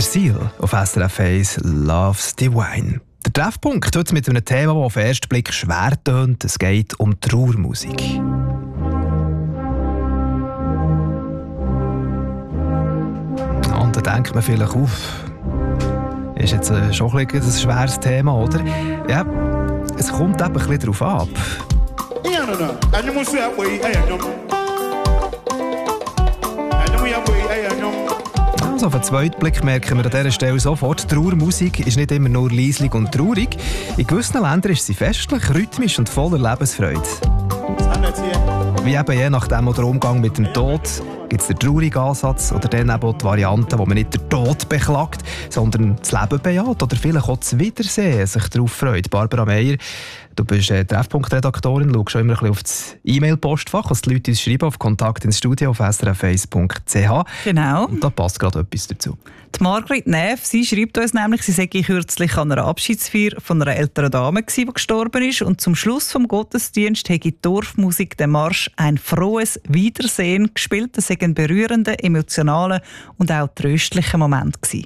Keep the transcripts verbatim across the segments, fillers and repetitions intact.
Seal auf S R F eins Love's Divine. Der Treffpunkt heute mit einem Thema, das auf den ersten Blick schwer tönt. Es geht um Trauermusik. Und da denkt man vielleicht auf, ist jetzt schon ein, ein schweres Thema, oder? Ja, es kommt eben ein bisschen darauf ab. Also auf den zweiten Blick merken wir an dieser Stelle sofort, Trauermusik ist nicht immer nur leislich und traurig. In gewissen Ländern ist sie festlich, rhythmisch und voller Lebensfreude. Wie eben je nachdem der Umgang mit dem Tod, gibt es den traurigen Ansatz oder dann eben auch die Variante, wo man nicht den Tod beklagt, sondern das Leben bejaht oder vielleicht auch das Wiedersehen sich darauf freut. Barbara Meier, du bist äh, Treffpunkt-Redaktorin, schaust schon immer ein bisschen auf das E-Mail-Postfach, was die Leute uns schreiben, auf Kontakt ins Studio auf s r f eins punkt c h. Genau. Und da passt gerade etwas dazu. Die Margrit Neff, sie schreibt uns nämlich, sie sei kürzlich an einer Abschiedsfeier von einer älteren Dame gewesen, die gestorben ist, und zum Schluss vom Gottesdienst hätte die Dorfmusik den Marsch «Ein frohes Wiedersehen» gespielt. Das sei ein berührender, emotionaler und auch tröstlicher Moment gewesen.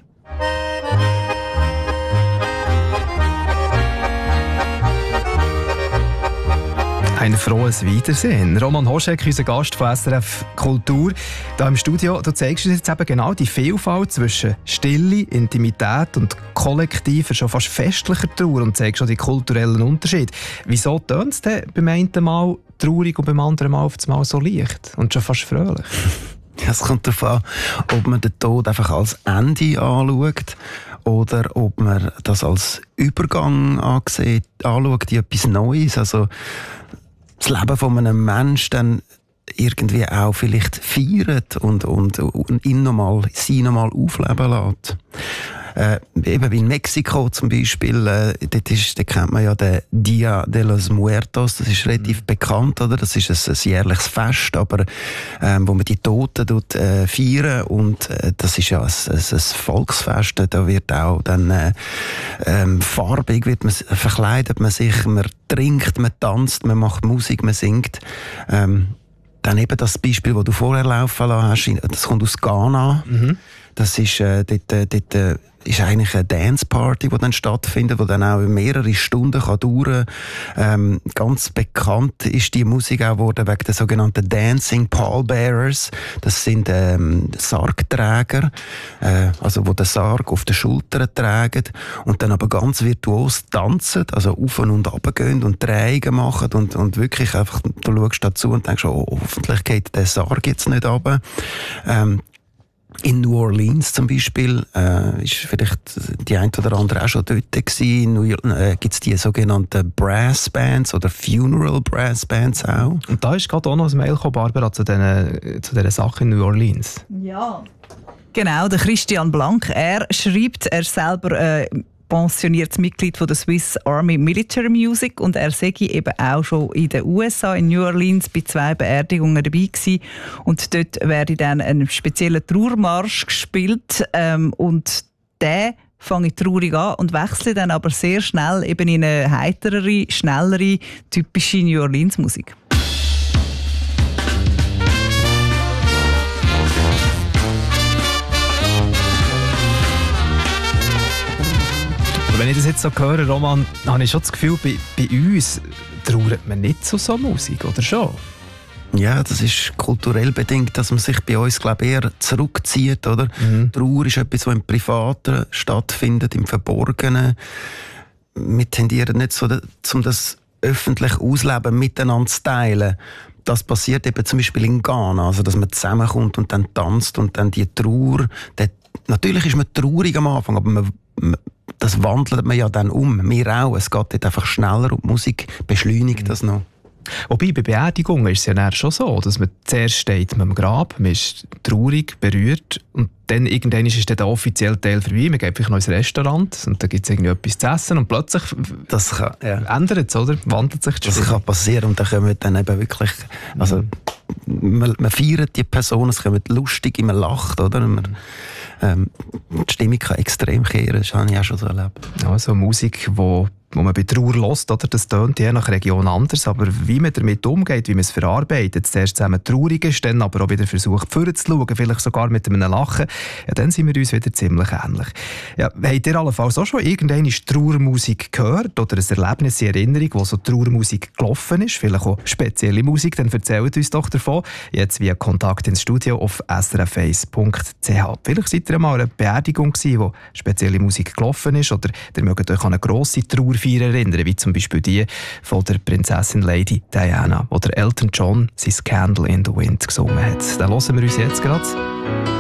Ein frohes Wiedersehen. Roman Hoschek, unser Gast von S R F Kultur. Hier im Studio, du zeigst uns jetzt eben genau die Vielfalt zwischen Stille, Intimität und kollektiver, schon fast festlicher Trauer und zeigst schon die kulturellen Unterschiede. Wieso tönt es denn beim einen Mal traurig und beim anderen Mal auf das Mal so leicht und schon fast fröhlich? Es kommt darauf an, ob man den Tod einfach als Ende anschaut oder ob man das als Übergang ansieht, anschaut, in etwas Neues. Also das Leben von einem Menschen dann irgendwie auch vielleicht feiert und, und, und ihn nochmal, sie nochmal aufleben lässt. Äh, eben wie in Mexiko zum Beispiel, äh, dort, ist, dort kennt man ja den Dia de los Muertos, das ist relativ mhm. bekannt, oder? Das ist ein, ein jährliches Fest, aber ähm, wo man die Toten dort, äh, feiern, und äh, das ist ja ein, ein, ein Volksfest, da wird auch dann äh, ähm, farbig, wird man, verkleidet man sich, man trinkt, man tanzt, man macht Musik, man singt. Ähm, dann eben das Beispiel, das du vorher laufen lassen hast, das kommt aus Ghana. Mhm. Das ist, äh, dort, äh, dort äh, ist eigentlich eine Dance-Party, die dann stattfindet, die dann auch mehrere Stunden kann dauern kann. Ähm, ganz bekannt ist die Musik auch geworden wegen der sogenannten Dancing Pallbearers. Das sind ähm, Sargträger, äh, also die den Sarg auf den Schultern tragen und dann aber ganz virtuos tanzen, also auf und runter gehen und Drehungen machen und, und wirklich einfach, du schaust dazu und denkst, oh, hoffentlich geht der Sarg jetzt nicht runter. Ähm, In New Orleans zum Beispiel äh, ist vielleicht die ein oder andere auch schon dort gewesen. In New York äh, gibt es die sogenannten Brass Bands oder Funeral Brass Bands auch. Und da ist gerade auch noch ein Mail gekommen, Barbara, zu diesen zu dieser Sache in New Orleans. Ja. Genau, der Christian Blank, er schreibt, er selber äh, pensioniertes Mitglied von der Swiss Army Military Music, und er sei eben auch schon in den U S A, in New Orleans, bei zwei Beerdigungen dabei gewesen. Und dort werde dann ein spezieller Trauermarsch gespielt, ähm, und der fange ich traurig an und wechsle dann aber sehr schnell eben in eine heiterere, schnellere, typische New Orleans Musik. Wenn ich das jetzt so höre, Roman, habe ich schon das Gefühl, bei, bei uns trauert man nicht zu so Musik, oder schon? Ja, das ist kulturell bedingt, dass man sich bei uns, glaube ich, eher zurückzieht, oder? Mhm. Trauer ist etwas, was im Privaten stattfindet, im Verborgenen. Wir tendieren nicht so, um das öffentlich Ausleben miteinander zu teilen. Das passiert eben zum Beispiel in Ghana, also dass man zusammenkommt und dann tanzt und dann die Trauer. Die, natürlich ist man traurig am Anfang, aber man, man das wandelt man ja dann um. Wir auch. Es geht dort einfach schneller und die Musik beschleunigt mhm. das noch. Wobei, bei Beerdigungen ist es ja schon so, dass man zuerst steht mit dem Grab, man ist traurig, berührt, und dann irgendwann ist dann der offizielle Teil vorbei, man geht vielleicht noch ins Restaurant und dann gibt es irgendwie etwas zu essen und plötzlich das kann, ja. ändert es, oder? Wandelt sich das. Das kann passieren und dann kommen dann eben wirklich, also man, man feiert die Person, es kommt lustig, man lacht, oder? Man, ähm, die Stimmung kann extrem kehren, das habe ich auch schon so erlebt. Also Musik, die wo man bei Trauer hört, oder? Das tönt je nach Region anders, aber wie man damit umgeht, wie man es verarbeitet, zuerst zusammen traurig ist, dann aber auch wieder versucht, vorzuschauen, vielleicht sogar mit einem Lachen, ja, dann sind wir uns wieder ziemlich ähnlich. Ja, habt ihr allenfalls auch schon irgendeine Trauermusik gehört oder ein Erlebnis in Erinnerung, wo so Trauermusik gelaufen ist, vielleicht auch spezielle Musik, dann erzählt uns doch davon, jetzt via Kontakt ins Studio auf s r f eins punkt c h. Vielleicht seid ihr mal an einer Beerdigung gewesen, wo spezielle Musik gelaufen ist, oder ihr mögt euch an eine grosse Trauerfeier erinnern, wie zum Beispiel die von der Prinzessin Lady Diana, wo der Elton John sein Candle in the Wind gesungen hat. Den hören wir uns jetzt gerade.